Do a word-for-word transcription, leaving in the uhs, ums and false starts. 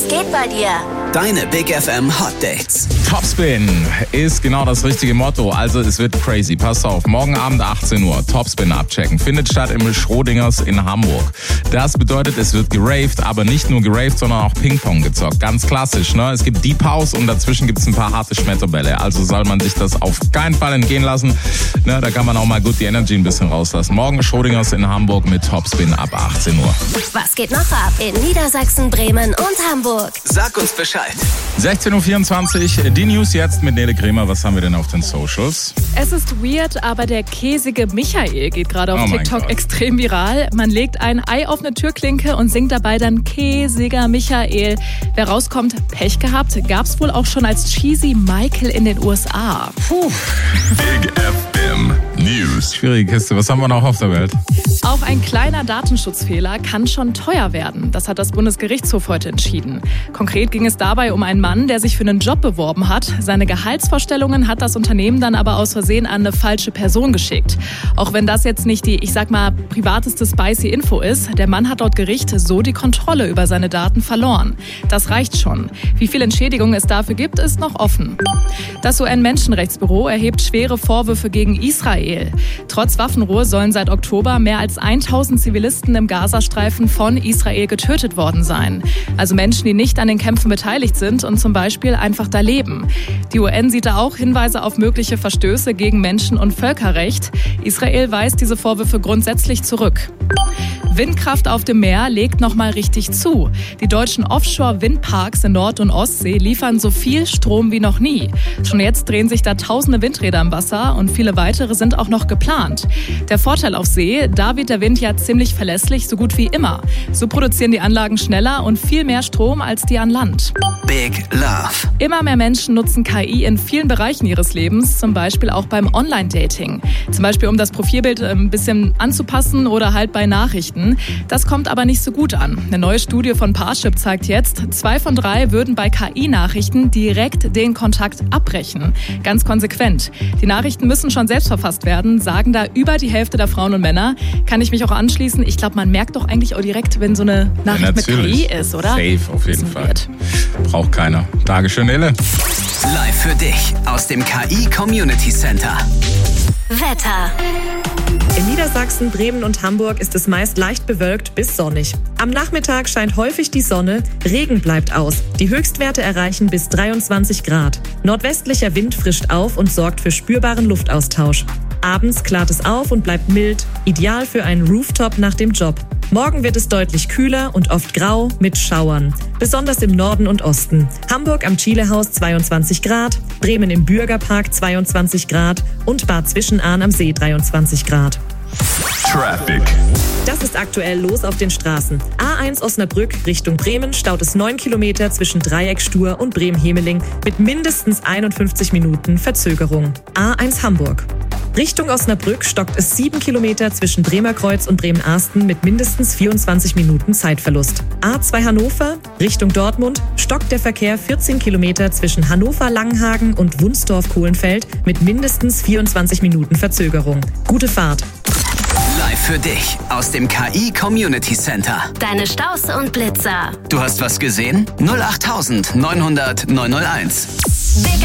Was geht bei dir? Deine Big F M Hot Dates. Topspin ist genau das richtige Motto. Also es wird crazy. Pass auf, morgen Abend achtzehn Uhr, Topspin abchecken. Findet statt im Schrodingers in Hamburg. Das bedeutet, es wird geraved, aber nicht nur geraved, sondern auch Ping-Pong gezockt. Ganz klassisch, ne? Es gibt Deep House und dazwischen gibt es ein paar harte Schmetterbälle. Also soll man sich das auf keinen Fall entgehen lassen. Ne? Da kann man auch mal gut die Energy ein bisschen rauslassen. Morgen Schrodingers in Hamburg mit Topspin ab achtzehn Uhr. Was geht noch ab in Niedersachsen, Bremen und Hamburg? Sag uns Bescheid. sechzehn Uhr vierundzwanzig, die News jetzt mit Nele Kremer. Was haben wir denn auf den Socials? Es ist weird, aber der käsige Michael geht gerade auf Oh mein TikTok Gott. extrem viral. Man legt ein Ei auf eine Türklinke und singt dabei dann käsiger Michael. Wer rauskommt, Pech gehabt, gab's wohl auch schon als Cheesy Michael in den U S A. Puh. Big F M News. Schwierige Kiste. Was haben wir noch auf der Welt? Auch ein kleiner Datenschutzfehler kann schon teuer werden. Das hat das Bundesgerichtshof heute entschieden. Konkret ging es dabei um einen Mann, der sich für einen Job beworben hat. Seine Gehaltsvorstellungen hat das Unternehmen dann aber aus Versehen an eine falsche Person geschickt. Auch wenn das jetzt nicht die, ich sag mal, privateste spicy Info ist, der Mann hat laut Gericht so die Kontrolle über seine Daten verloren. Das reicht schon. Wie viel Entschädigung es dafür gibt, ist noch offen. Das U N-Menschenrechtsbüro erhebt schwere Vorwürfe gegen Israel. Trotz Waffenruhe sollen seit Oktober mehr als tausend Zivilisten im Gazastreifen von Israel getötet worden sein. Also Menschen, die nicht an den Kämpfen beteiligt sind und zum Beispiel einfach da leben. Die U N sieht da auch Hinweise auf mögliche Verstöße gegen Menschen- und Völkerrecht. Israel weist diese Vorwürfe grundsätzlich zurück. Windkraft auf dem Meer legt nochmal richtig zu. Die deutschen Offshore-Windparks in Nord- und Ostsee liefern so viel Strom wie noch nie. Schon jetzt drehen sich da tausende Windräder im Wasser und viele weitere sind auch noch geplant. Der Vorteil auf See, da wird der Wind ja ziemlich verlässlich, so gut wie immer. So produzieren die Anlagen schneller und viel mehr Strom als die an Land. Big Love. Immer mehr Menschen nutzen K I in vielen Bereichen ihres Lebens, zum Beispiel auch beim Online-Dating. Zum Beispiel, um das Profilbild ein bisschen anzupassen oder halt bei Nachrichten. Das kommt aber nicht so gut an. Eine neue Studie von Parship zeigt jetzt, zwei von drei würden bei K I-Nachrichten direkt den Kontakt abbrechen. Ganz konsequent. Die Nachrichten müssen schon selbst verfasst werden, sagen da über die Hälfte der Frauen und Männer. Kann ich mich auch anschließen. Ich glaube, man merkt doch eigentlich auch direkt, wenn so eine Nachricht Ja, mit K I ist, oder? Safe, auf jeden Bisschen Fall. weird. Braucht keiner. Dankeschön, Nele. Live für dich aus dem K I Community Center. Wetter. In Niedersachsen, Bremen und Hamburg ist es meist leicht bewölkt bis sonnig. Am Nachmittag scheint häufig die Sonne, Regen bleibt aus. Die Höchstwerte erreichen bis dreiundzwanzig Grad. Nordwestlicher Wind frischt auf und sorgt für spürbaren Luftaustausch. Abends klart es auf und bleibt mild, ideal für einen Rooftop nach dem Job. Morgen wird es deutlich kühler und oft grau mit Schauern. Besonders im Norden und Osten. Hamburg am Chilehaus zweiundzwanzig Grad, Bremen im Bürgerpark zweiundzwanzig Grad und Bad Zwischenahn am See dreiundzwanzig Grad. Traffic. Das ist aktuell los auf den Straßen. A eins Osnabrück Richtung Bremen staut es neun Kilometer zwischen Dreieck-Stur und Bremen-Hemeling mit mindestens einundfünfzig Minuten Verzögerung. A eins Hamburg. Richtung Osnabrück stockt es sieben Kilometer zwischen Bremerkreuz und Bremen-Arsten mit mindestens vierundzwanzig Minuten Zeitverlust. A zwei Hannover Richtung Dortmund stockt der Verkehr vierzehn Kilometer zwischen Hannover-Langenhagen und Wunsdorf-Kohlenfeld mit mindestens vierundzwanzig Minuten Verzögerung. Gute Fahrt. Live für dich aus dem K I Community Center. Deine Staus und Blitzer. Du hast was gesehen? null acht neunhundert neunhunderteins. Big